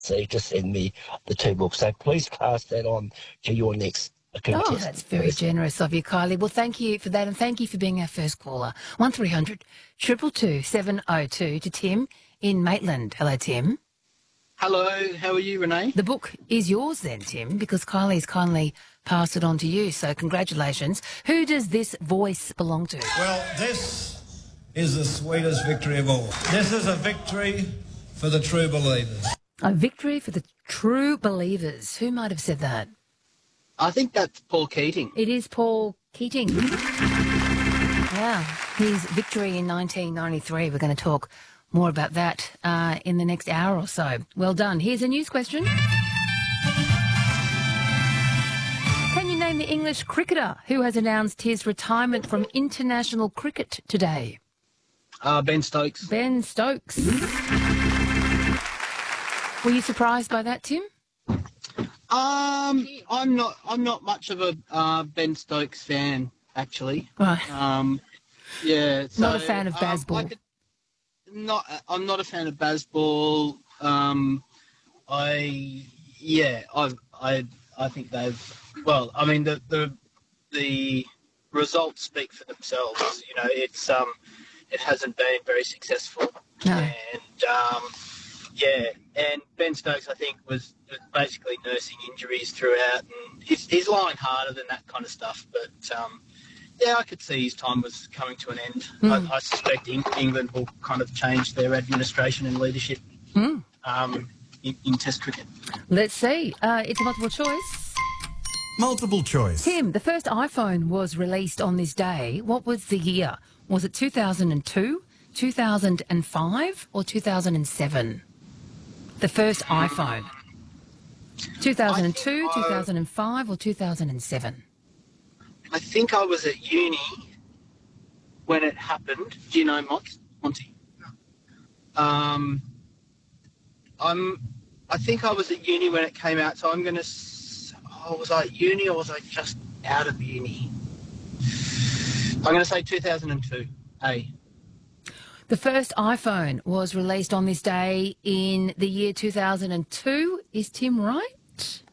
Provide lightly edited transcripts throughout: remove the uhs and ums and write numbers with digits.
to send me the 2 books. So please pass that on to your next Oh, that's very generous of you, Kylie. Well, thank you for that, and thank you for being our first caller. 1300 222 702 to Tim in Maitland. Hello, Tim. Hello, how are you, Renee? The book is yours then, Tim, because Kylie's kindly passed it on to you, so congratulations. Who does this voice belong to? Well, this is the sweetest victory of all. This is a victory for the true believers. A victory for the true believers. Who might have said that? I think that's Paul Keating. It is Paul Keating. Wow. His victory in 1993. We're going to talk more about that in the next hour or so. Well done. Here's a news question. Can you name the English cricketer who has announced his retirement from international cricket today? Ben Stokes. Ben Stokes. Were you surprised by that, Tim? I'm not much of a Ben Stokes fan, actually. Right. Yeah. So, not a fan of Bazball. I'm not a fan of Bazball. I think they've. Well, I mean the results speak for themselves. You know, it hasn't been very successful. No. And Ben Stokes, I think, was basically nursing injuries throughout, and he's lying harder than that kind of stuff. But I could see his time was coming to an end. I suspect England will kind of change their administration and leadership in Test cricket. Let's see. It's a multiple choice. Multiple choice. Tim, the first iPhone was released on this day. What was the year? Was it 2002, 2005, or 2007? The first iPhone. 2002, 2005, or 2007? I think I was at uni when it happened. Do you know Monty? I think I was at uni when it came out, so I'm going to... was I at uni or was I just out of uni? I'm going to say 2002, A. The first iPhone was released on this day in the year 2002. Is Tim right?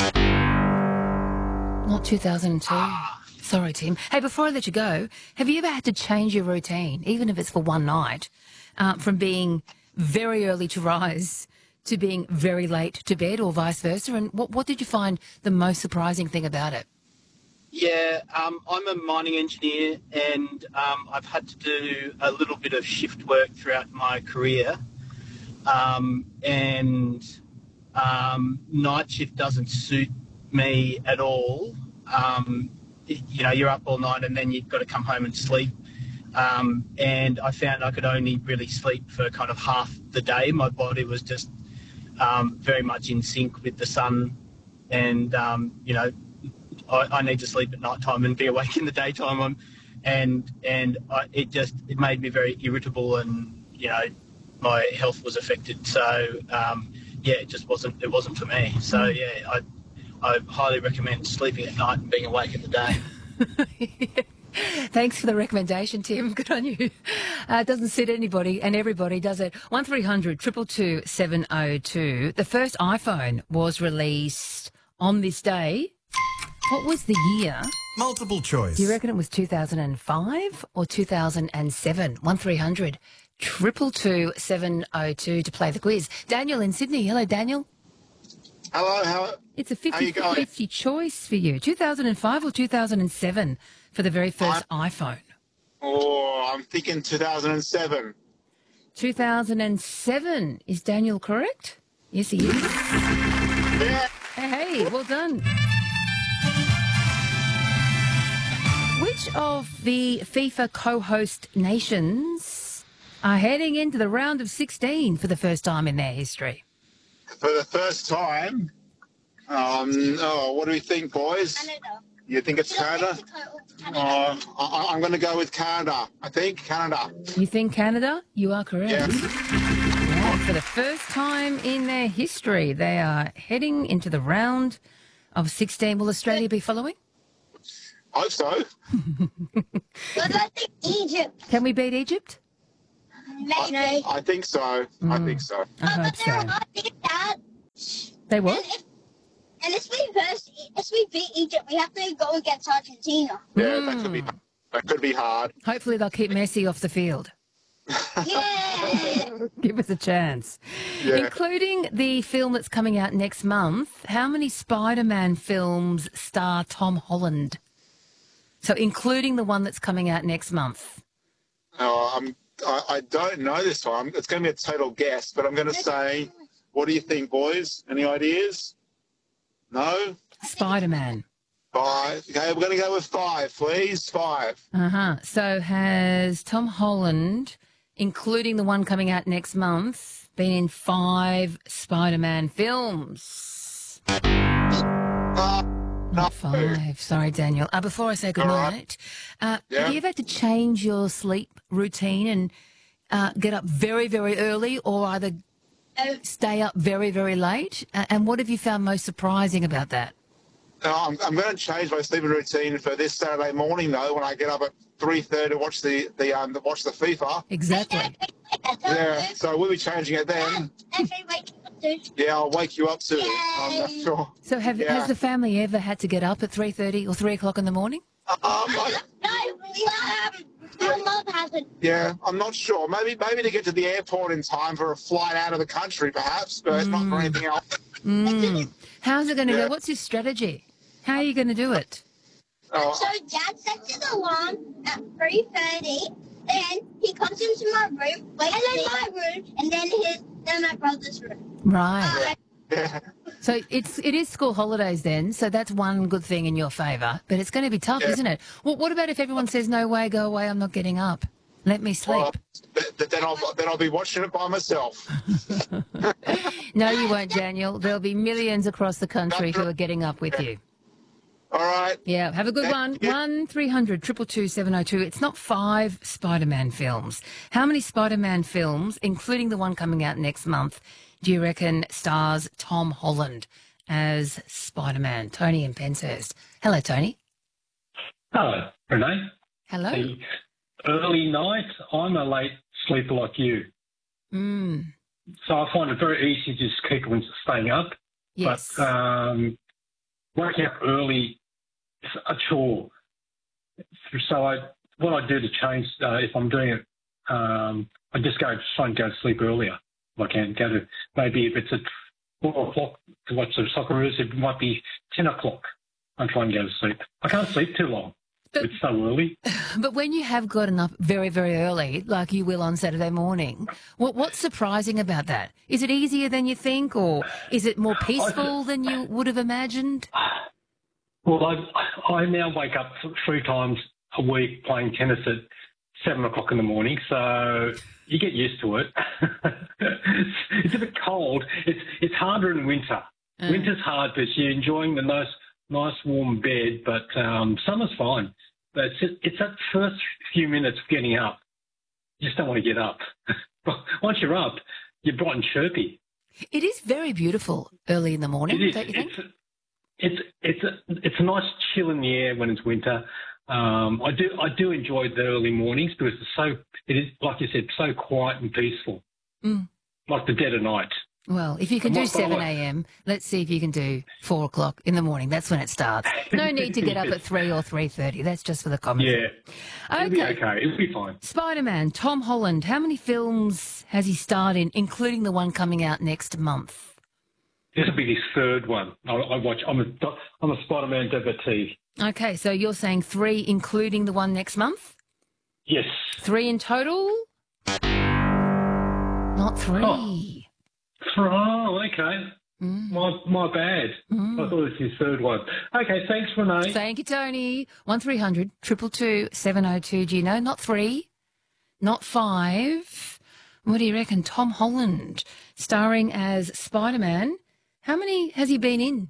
Not 2002. Sorry, Tim. Hey, before I let you go, have you ever had to change your routine, even if it's for one night, from being very early to rise to being very late to bed, or vice versa? And what did you find the most surprising thing about it? Yeah, I'm a mining engineer, and I've had to do a little bit of shift work throughout my career, and night shift doesn't suit me at all. You're up all night and then you've got to come home and sleep. And I found I could only really sleep for kind of half the day. My body was just very much in sync with the sun, and I need to sleep at night time and be awake in the daytime. It made me very irritable, and my health was affected. So it wasn't for me. So I highly recommend sleeping at night and being awake in the day. Thanks for the recommendation, Tim. Good on you. It doesn't suit anybody and everybody, does it? 1300 222 702. The first iPhone was released on this day. What was the year? Multiple choice. Do you reckon it was 2005 or 2007? 1300 222 702 to play the quiz. Daniel in Sydney. Hello, Daniel. Hello, it's a 50-50 choice for you. 2005 or 2007 for the very first iPhone? Oh, I'm thinking 2007. 2007. Is Daniel correct? Yes, he is. Yeah. Hey, well done. Which of the FIFA co-host nations are heading into the round of 16 for the first time in their history? For the first time? What do we think, boys? Canada. You think it's Canada? I'm going to go with Canada. I think Canada. You think Canada? You are correct. Yeah. Right, for the first time in their history, they are heading into the round of 16. Will Australia be following? I hope so. I think Egypt. Can we beat Egypt? No. I think so. I think so. I hope so. But they're a hot team, Dad. They what? And if we beat Egypt, we have to go against Argentina. Yeah, that could be hard. Hopefully they'll keep Messi off the field. Yeah. Give us a chance. Yeah. Including the film that's coming out next month, how many Spider-Man films star Tom Holland? So including the one that's coming out next month. I don't know this one. It's going to be a total guess, but I'm going to say, what do you think, boys? Any ideas? No? Spider-Man. 5. Okay, we're going to go with 5, please. 5. So has Tom Holland, including the one coming out next month, been in 5 Spider-Man films? Not 5. Sorry, Daniel. Before I say goodnight, have you ever had to change your sleep routine and get up very, very early or either stay up very, very late? And what have you found most surprising about that? I'm going to change my sleeping routine for this Saturday morning, though, when I get up at 3:30 to watch the FIFA. Exactly. Yeah, so we'll be changing it then. Yeah, I'll wake you up too. I'm not sure. So has the family ever had to get up at 3:30 or 3 o'clock in the morning? My mom hasn't. Yeah, I'm not sure. Maybe to get to the airport in time for a flight out of the country, perhaps, but not for anything else. How's it going to go? What's your strategy? How are you going to do it? So Dad sets his alarm at 3:30. Then he comes into my room, and then my room, and then my brother's room. Right. Yeah. So it is school holidays then, so that's one good thing in your favour. But it's going to be tough, isn't it? Well, what about if everyone says, no way, go away, I'm not getting up. Let me sleep. Then I'll be watching it by myself. No, you won't, Daniel. There'll be millions across the country who are getting up with you. All right. Yeah, have a good one. 1300 222 702. It's not 5 Spider-Man films. How many Spider-Man films, including the one coming out next month, do you reckon stars Tom Holland as Spider-Man? Tony in Penshurst. Hello, Tony. Hello, Renee. Hello. The early night, I'm a late sleeper like you. So I find it very easy to just keep on staying up. Yes. But waking up early is a chore. So what I do to change, if I'm doing it, I just try and go to sleep earlier. If I can go to, maybe if it's at 4 o'clock to watch the soccer, it might be 10 o'clock. I'm trying to go to sleep. I can't sleep too long. It's so early. But when you have gotten up very, very early, like you will on Saturday morning, what's surprising about that? Is it easier than you think, or is it more peaceful than you would have imagined? Well, I now wake up 3 times a week playing tennis at 7 o'clock in the morning, so you get used to it. It's a bit cold. It's harder in winter. Winter's hard because you're enjoying the nice warm bed, but summer's fine. But it's that first few minutes of getting up. You just don't want to get up. Once you're up, you're bright and chirpy. It is very beautiful early in the morning, don't you think? It's a nice chill in the air when it's winter. I do enjoy the early mornings because it is, like you said, so quiet and peaceful, like the dead of night. Well, if you can do 7 a.m., let's see if you can do 4 o'clock in the morning. That's when it starts. No need to get up at 3 or 3:30. That's just for the comedy. Yeah. It'll be okay. It'll be fine. Spider-Man, Tom Holland, how many films has he starred in, including the one coming out next month? This will be his 3rd one. I'm a Spider-Man devotee. Okay, so you're saying 3 including the one next month? Yes. 3 in total? Not 3. Oh, okay. My bad. I thought it was his 3rd one. Okay, thanks, Renee. Thank you, Tony. 1300 222 702. Do you know? Not 3, not 5. What do you reckon? Tom Holland, starring as Spider-Man. How many has he been in?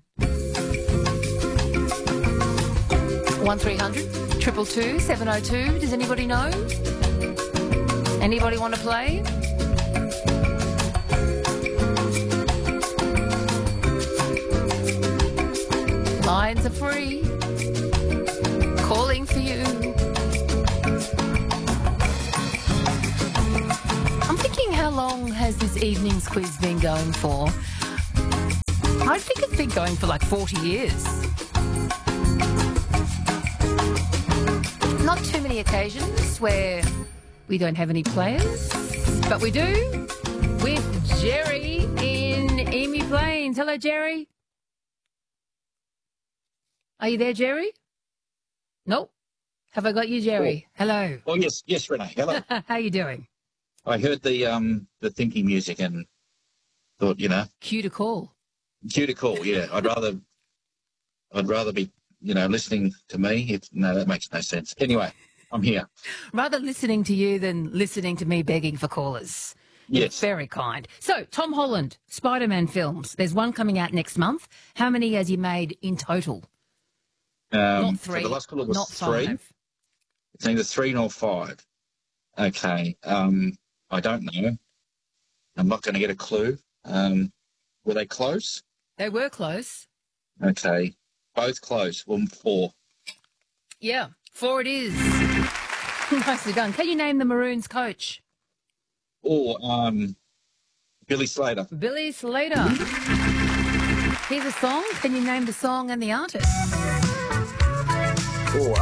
1300 222 702. Does anybody know? Anybody want to play? Lines are free. Calling for you. I'm thinking, how long has this evening's quiz been going for? I think it's been going for like 40 years. Not too many occasions where we don't have any players, but we do with Jerry in Emu Plains. Hello, Jerry. Are you there, Jerry? Nope. Have I got you, Jerry? Hello. Oh, yes, Renee. Hello. How you doing? I heard the thinking music and thought, Cue to call. cue to call. Yeah, I'd rather be, listening to me. No, that makes no sense. Anyway, I'm here. Rather listening to you than listening to me begging for callers. Yes. Very kind. So, Tom Holland, Spider-Man films. There's one coming out next month. How many has he made in total? Not three. So the last call was not 3. five. It's neither 3 nor 5. Okay. I don't know. I'm not going to get a clue. Were they close? They were close. Okay. Both close. Well, 4. Yeah, 4 it is. Nicely done. Can you name the Maroons coach? Or Billy Slater. Billy Slater. Here's a song. Can you name the song and the artist? Or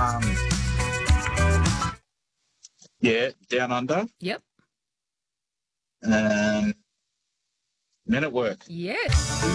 Down Under. Yep. Men at Work. Yes.